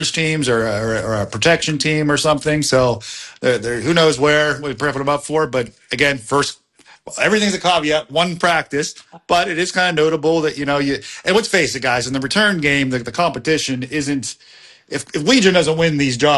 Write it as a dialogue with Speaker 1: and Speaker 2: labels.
Speaker 1: teams or a protection team or something. So who knows where we're prepping them up for. But again, first, everything's a caveat, one practice, but it is kind of notable that, and let's face it, guys, in the return game, the competition isn't, if Legion doesn't win these jobs,